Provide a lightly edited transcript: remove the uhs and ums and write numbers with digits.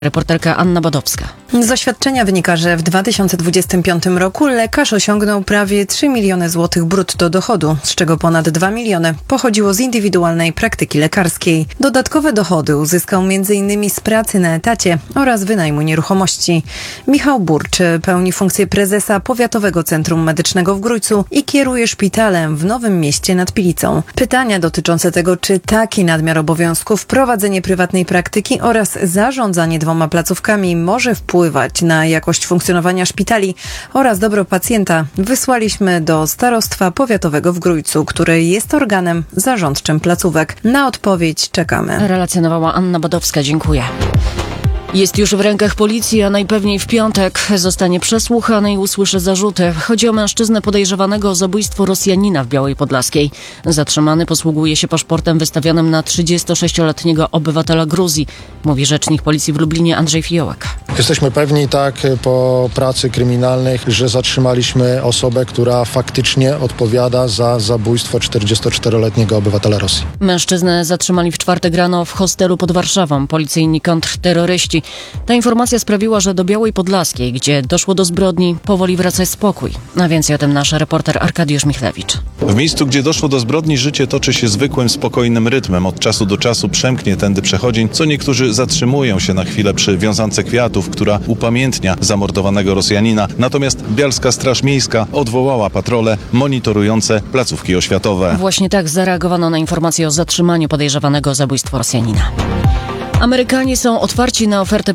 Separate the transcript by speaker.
Speaker 1: Reporterka Anna Badowska.
Speaker 2: Z oświadczenia wynika, że w 2025 roku lekarz osiągnął prawie 3 miliony złotych brutto dochodu, z czego ponad 2 miliony pochodziło z indywidualnej praktyki lekarskiej. Dodatkowe dochody uzyskał m.in. z pracy na etacie oraz wynajmu nieruchomości. Michał Burcz pełni funkcję prezesa Powiatowego Centrum Medycznego w Grójcu i kieruje szpitalem w Nowym Mieście nad Pilicą. Pytania dotyczące tego, czy taki nadmiar obowiązków, prowadzenie prywatnej praktyki oraz zarządzanie 2 placówkami może wpływać na jakość funkcjonowania szpitali oraz dobro pacjenta, wysłaliśmy do Starostwa Powiatowego w Grójcu, które jest organem zarządczym placówek. Na odpowiedź czekamy.
Speaker 1: Relacjonowała Anna Badowska. Dziękuję. Jest już w rękach policji, a najpewniej w piątek zostanie przesłuchany i usłyszy zarzuty. Chodzi o mężczyznę podejrzewanego o zabójstwo Rosjanina w Białej Podlaskiej. Zatrzymany posługuje się paszportem wystawionym na 36-letniego obywatela Gruzji, mówi rzecznik policji w Lublinie Andrzej Fiołek.
Speaker 3: Jesteśmy pewni po pracy kryminalnej, że zatrzymaliśmy osobę, która faktycznie odpowiada za zabójstwo 44-letniego obywatela Rosji.
Speaker 1: Mężczyznę zatrzymali w czwartek rano w hostelu pod Warszawą. Policyjni kontrterroryści. Ta informacja sprawiła, że do Białej Podlaskiej, gdzie doszło do zbrodni, powoli wraca spokój. A więcej o tym nasz reporter Arkadiusz Michlewicz.
Speaker 4: W miejscu, gdzie doszło do zbrodni, życie toczy się zwykłym, spokojnym rytmem. Od czasu do czasu przemknie tędy przechodzień, co niektórzy zatrzymują się na chwilę przy wiązance kwiatów, która upamiętnia zamordowanego Rosjanina. Natomiast Bialska Straż Miejska odwołała patrole monitorujące placówki oświatowe.
Speaker 1: Właśnie tak zareagowano na informację o zatrzymaniu podejrzewanego o zabójstwo Rosjanina. Amerykanie są otwarci na ofertę